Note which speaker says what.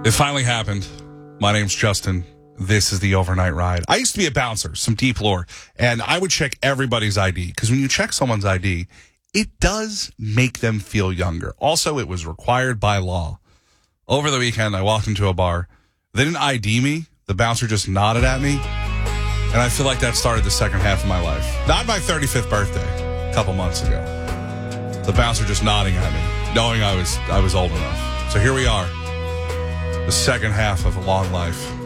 Speaker 1: It finally happened. My name's Justin. This is the Overnight Ride. I used to be a bouncer, some deep lore, and I would check everybody's ID, because when you check someone's ID, it does make them feel younger. Also, it was required by law. Over the weekend, I walked into a bar. They didn't ID me. The bouncer just nodded at me, and I feel like that started the second half of my life. Not my 35th birthday, a couple months ago. The bouncer just nodding at me, knowing I was old enough. So here we are. The second half of a long life.